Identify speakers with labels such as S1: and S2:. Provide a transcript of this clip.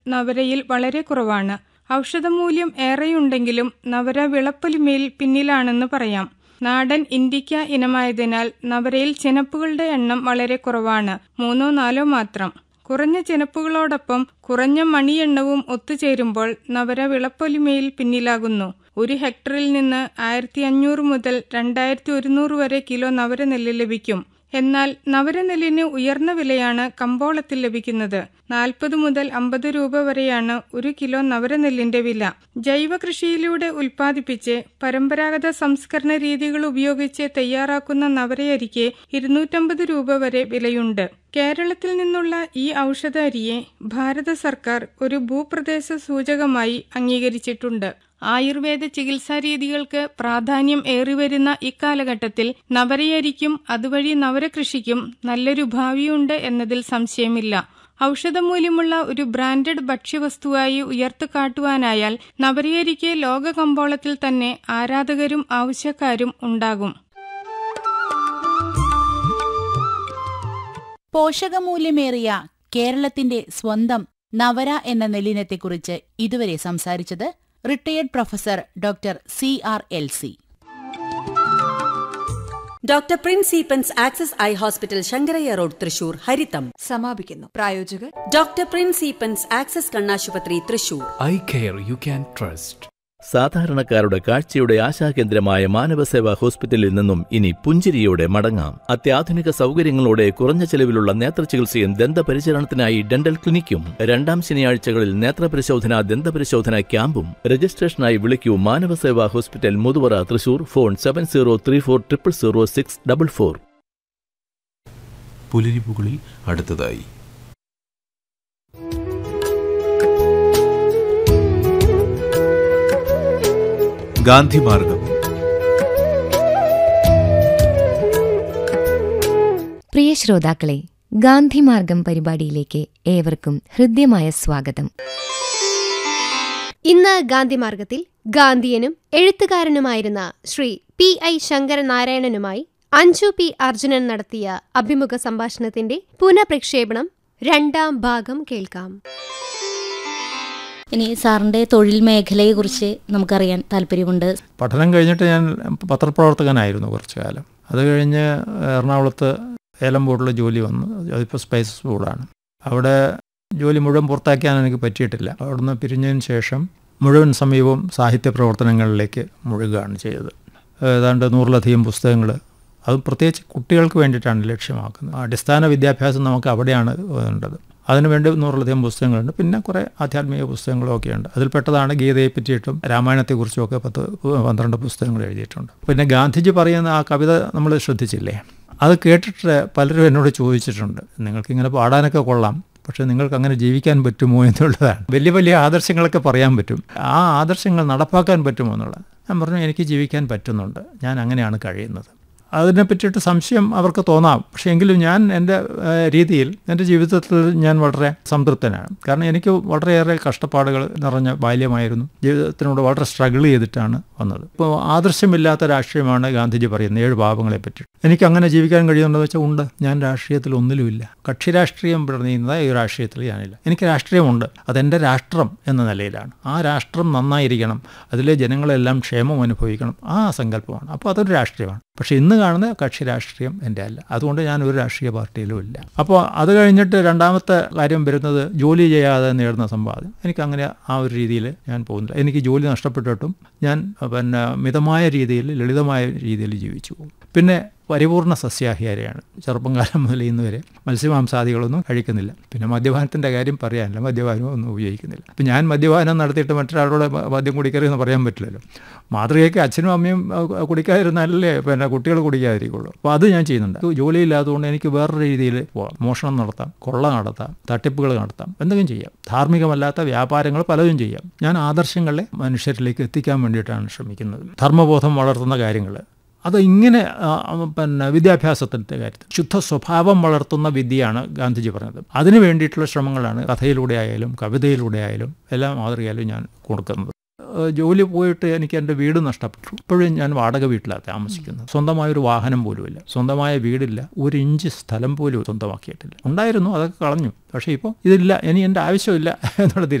S1: നവരയിൽ വളരെ കുറവാണ്. ഔഷധമൂല്യം ഏറെയുണ്ടെങ്കിലും നവര വിളപ്പൊലിമയിൽ പിന്നിലാണെന്ന് പറയാം. നാടൻ ഇൻഡിക്ക ഇനമായതിനാൽ നവരയിൽ ചെനപ്പുകളുടെ എണ്ണം വളരെ കുറവാണ്, 3-4 മാത്രം. കുറഞ്ഞ ചെനപ്പുകളോടൊപ്പം കുറഞ്ഞ മണിയെണ്ണവും ഒത്തുചേരുമ്പോൾ നവര വിളപ്പൊലിമയിൽ പിന്നിലാകുന്നു. 1 ഹെക്ടറിൽ നിന്ന് 1500 മുതൽ 2100 വരെ കിലോ നവരനെല്ല് ലഭിക്കും. എന്നാൽ നവരനെല്ലിന് ഉയർന്ന വിലയാണ് കമ്പോളത്തിൽ ലഭിക്കുന്നത്. 40 മുതൽ 50 രൂപ വരെയാണ് 1 കിലോ നവരനെല്ലിന്റെ വില. ജൈവ കൃഷിയിലൂടെ ഉൽപ്പാദിപ്പിച്ച് പരമ്പരാഗത സംസ്കരണ രീതികൾ ഉപയോഗിച്ച് തയ്യാറാക്കുന്ന നവരയരിക്ക് 250 രൂപ വരെ വിലയുണ്ട്. കേരളത്തിൽ നിന്നുള്ള ഈ ഔഷധ അരിയെ ഭാരത സർക്കാർ ഒരു ഭൂപ്രദേശ സൂചകമായി അംഗീകരിച്ചിട്ടുണ്ട്. ആയുർവേദ ചികിത്സാരീതികൾക്ക് പ്രാധാന്യം ഏറിവരുന്ന ഇക്കാലഘട്ടത്തിൽ നവരയരിക്കും അതുവഴി നവരകൃഷിക്കും നല്ലൊരു ഭാവിയുണ്ട് എന്നതിൽ സംശയമില്ല. ഔഷധമൂല്യമുള്ള ഒരു ബ്രാൻഡഡ് ഭക്ഷ്യവസ്തുവായി ഉയർത്തുകാട്ടുവാനായാൽ നവരയരിക്ക് ലോക കമ്പോളത്തിൽ തന്നെ ആരാധകരും ആവശ്യക്കാരും ഉണ്ടാകും.
S2: പോഷകമൂല്യമേറിയ കേരളത്തിന്റെ സ്വന്തം നവര എന്ന നെല്ലിനത്തെക്കുറിച്ച് ഇതുവരെ സംസാരിച്ചത് retired professor doctor CR LC.
S3: Doctor Prince Eappen's access eye hospital Sankaraiah road Thrissur ഹരിതം
S4: സമാപിക്കുന്നു. പ്രായോജകർ
S3: ഡോക്ടർ പ്രിൻസ് ഈപ്പൻസ് ആക്സസ് കണ്ണാശുപത്രി Thrissur.
S5: Eye care you can trust.
S6: സാധാരണക്കാരുടെ കാഴ്ചയുടെ ആശാകേന്ദ്രമായ മാനവസേവാ ഹോസ്പിറ്റലിൽ നിന്നും ഇനി പുഞ്ചിരിയോടെ മടങ്ങാം. അത്യാധുനിക സൗകര്യങ്ങളോടെ കുറഞ്ഞ ചെലവിലുള്ള നേത്രചികിത്സയും ദന്തപരിചരണത്തിനായി ഡെന്റൽ ക്ലിനിക്കും 2 ശനിയാഴ്ചകളിൽ നേത്രപരിശോധന ദന്തപരിശോധന ക്യാമ്പും. രജിസ്ട്രേഷനായി വിളിക്കൂ മാനവസേവാ ഹോസ്പിറ്റൽ മുതുവറ തൃശൂർ. ഫോൺ 7034000644.
S5: പുലരിപ്പുകളിൽ അടുത്തതായി ഗാന്ധിമാർഗം.
S7: പ്രിയ ശ്രോതാക്കളെ, ഗാന്ധിമാർഗം പരിപാടിയിലേക്ക് ഏവർക്കും ഹൃദ്യമായ സ്വാഗതം.
S8: ഇന്ന് ഗാന്ധിമാർഗത്തിൽ ഗാന്ധിയനും എഴുത്തുകാരനുമായിരുന്ന ശ്രീ PI ശങ്കരനാരായണനുമായി അഞ്ജു P. അർജുനൻ നടത്തിയ അഭിമുഖ സംഭാഷണത്തിന്റെ പുനഃപ്രക്ഷേപണം 2ാം ഭാഗം കേൾക്കാം.
S9: ഇനി സാറിൻ്റെ തൊഴിൽ മേഖലയെക്കുറിച്ച് നമുക്കറിയാൻ താല്പര്യമുണ്ട്.
S10: പഠനം കഴിഞ്ഞിട്ട് ഞാൻ പത്രപ്രവർത്തകനായിരുന്നു കുറച്ചു കാലം. അത് കഴിഞ്ഞ് എറണാകുളത്ത് ഏലം ബോർഡിൽ ജോലി വന്നു. അതിപ്പോൾ സ്പൈസസ് ബോർഡാണ്. അവിടെ ജോലി മുഴുവൻ പുറത്താക്കാൻ എനിക്ക് പറ്റിയിട്ടില്ല. അവിടുന്ന് പിരിഞ്ഞതിന് ശേഷം മുഴുവൻ സമയവും സാഹിത്യ പ്രവർത്തനങ്ങളിലേക്ക് മുഴുകുകയാണ് ചെയ്തത്. ഏതാണ്ട് 100-ലധികം പുസ്തകങ്ങൾ, അത് പ്രത്യേകിച്ച് കുട്ടികൾക്ക് വേണ്ടിയിട്ടാണ് ലക്ഷ്യമാക്കുന്നത്. അടിസ്ഥാന വിദ്യാഭ്യാസം നമുക്ക് അവിടെയാണ് വേണ്ടത്. അതിനുവേണ്ടി 100-ലധികം പുസ്തകങ്ങളുണ്ട്. പിന്നെ കുറേ ആധ്യാത്മിക പുസ്തകങ്ങളൊക്കെ ഉണ്ട്. അതിൽപ്പെട്ടതാണ് ഗീതയെ പറ്റിയിട്ടും രാമായണത്തെക്കുറിച്ചുമൊക്കെ 10-12 പുസ്തകങ്ങൾ എഴുതിയിട്ടുണ്ട്. പിന്നെ ഗാന്ധിജി പറയുന്ന ആ കവിത നമ്മൾ ശ്രദ്ധിച്ചില്ലേ? അത് കേട്ടിട്ട് പലരും എന്നോട് ചോദിച്ചിട്ടുണ്ട്, നിങ്ങൾക്കിങ്ങനെ പാടാനൊക്കെ കൊള്ളാം, പക്ഷേ നിങ്ങൾക്ക് അങ്ങനെ ജീവിക്കാൻ പറ്റുമോ എന്നുള്ളതാണ്. വലിയ വലിയ ആദർശങ്ങളൊക്കെ പറയാൻ പറ്റും, ആ ആദർശങ്ങൾ നടപ്പാക്കാൻ പറ്റുമോ എന്നുള്ളത്. ഞാൻ പറഞ്ഞു, എനിക്ക് ജീവിക്കാൻ പറ്റുന്നുണ്ട്, ഞാൻ അങ്ങനെയാണ് കഴിയുന്നത്. അതിനെ പറ്റിയിട്ട് സംശയം അവർക്ക് തോന്നാം. പക്ഷേ എങ്കിലും ഞാൻ എൻ്റെ രീതിയിൽ എൻ്റെ ജീവിതത്തിൽ ഞാൻ വളരെ സംതൃപ്തനാണ്. കാരണം എനിക്ക് വളരെയേറെ കഷ്ടപ്പാടുകൾ നിറഞ്ഞ ബാല്യമായിരുന്നു. ജീവിതത്തിനോട് വളരെ സ്ട്രഗിൾ ചെയ്തിട്ടാണ് വന്നത്. ഇപ്പോൾ ആദർശമില്ലാത്ത രാഷ്ട്രീയമാണ് ഗാന്ധിജി പറയുന്നത് 7 പാപങ്ങളെ പറ്റി. എനിക്ക് അങ്ങനെ ജീവിക്കാൻ കഴിയുന്നുണ്ടെന്ന് വെച്ചാൽ ഉണ്ട്. ഞാൻ രാഷ്ട്രീയത്തിൽ ഒന്നിലുമില്ല. കക്ഷി രാഷ്ട്രീയം പിറന്നിരുന്ന ഈ രാഷ്ട്രീയത്തിൽ ഞാനില്ല. എനിക്ക് രാഷ്ട്രീയമുണ്ട്, അതെൻ്റെ രാഷ്ട്രം എന്ന നിലയിലാണ്. ആ രാഷ്ട്രം നന്നായിരിക്കണം, അതിലെ ജനങ്ങളെല്ലാം ക്ഷേമം അനുഭവിക്കണം, ആ സങ്കല്പമാണ്. അപ്പോൾ അതൊരു രാഷ്ട്രീയമാണ്. പക്ഷേ ഇന്ന് കാണുന്ന കക്ഷി രാഷ്ട്രീയം എൻ്റെ അല്ല. അതുകൊണ്ട് ഞാൻ ഒരു രാഷ്ട്രീയ പാർട്ടിയിലും ഇല്ല. അപ്പോൾ അത് കഴിഞ്ഞിട്ട് രണ്ടാമത്തെ കാര്യം വരുന്നത് ജോലി ചെയ്യാതെ നേടുന്ന സമ്പാദ്യം. എനിക്കങ്ങനെ ആ ഒരു രീതിയിൽ ഞാൻ പോകുന്നില്ല. എനിക്ക് ജോലി നഷ്ടപ്പെട്ടിട്ടും ഞാൻ മിതമായ രീതിയിൽ, ലളിതമായ രീതിയിൽ ജീവിച്ചു പോകും. പിന്നെ പരിപൂർണ്ണ സസ്യാഹാരിയാണ്. ചെറുപ്പം കാലം മുതൽ ഇന്ന് വരെ മത്സ്യമാംസാദികളൊന്നും കഴിക്കുന്നില്ല. പിന്നെ മദ്യപാനത്തിൻ്റെ കാര്യം പറയാനില്ല, മദ്യപാനം ഒന്നും ഉപയോഗിക്കുന്നില്ല. ഇപ്പം ഞാൻ മദ്യപാനം നടത്തിയിട്ട് മറ്റൊരാളോട് മദ്യം കുടിക്കരുതെന്ന് പറയാൻ പറ്റില്ലല്ലോ. മാതൃകയ്ക്ക് അച്ഛനും അമ്മയും കുടിക്കാതിരുന്നാലല്ലേ പിന്നെ കുട്ടികൾ കുടിക്കാതിരിക്കുള്ളൂ. അപ്പോൾ അത് ഞാൻ ചെയ്യുന്നുണ്ട്. ജോലിയില്ലാത്തതുകൊണ്ട് എനിക്ക് വേറൊരു രീതിയിൽ പോകാം. മോഷണം നടത്താം, കൊള്ള നടത്താം, തട്ടിപ്പുകൾ നടത്താം, എന്തെങ്കിലും ചെയ്യാം. ധാർമ്മികമല്ലാത്ത വ്യാപാരങ്ങൾ പലതും ചെയ്യാം. ഞാൻ ആദർശങ്ങളെ മനുഷ്യരിലേക്ക് എത്തിക്കാൻ വേണ്ടിയിട്ടാണ് ശ്രമിക്കുന്നത്. ധർമ്മബോധം വളർത്തുന്ന കാര്യങ്ങൾ അത് ഇങ്ങനെ വിദ്യാഭ്യാസത്തിൻ്റെ കാര്യത്തിൽ ശുദ്ധ സ്വഭാവം വളർത്തുന്ന വിദ്യയാണ് ഗാന്ധിജി പറഞ്ഞത്. അതിനു വേണ്ടിയിട്ടുള്ള ശ്രമങ്ങളാണ് കഥയിലൂടെ ആയാലും കവിതയിലൂടെ ആയാലും എല്ലാ മാതൃകയാലും ഞാൻ കൊടുക്കുന്നത്. ജോലി പോയിട്ട് എനിക്ക് എൻ്റെ വീട് നഷ്ടപ്പെട്ടു. ഇപ്പോഴും ഞാൻ വാടക വീട്ടിലാണ് താമസിക്കുന്നത്. സ്വന്തമായൊരു വാഹനം പോലുമില്ല, സ്വന്തമായ വീടില്ല, 1 ഇഞ്ച് സ്ഥലം പോലും സ്വന്തമാക്കിയിട്ടില്ല. ഉണ്ടായിരുന്നു, അതൊക്കെ കളഞ്ഞു. പക്ഷേ ഇപ്പോൾ ഇതില്ല, ഇനി എൻ്റെ ആവശ്യമില്ല എന്നുള്ളത്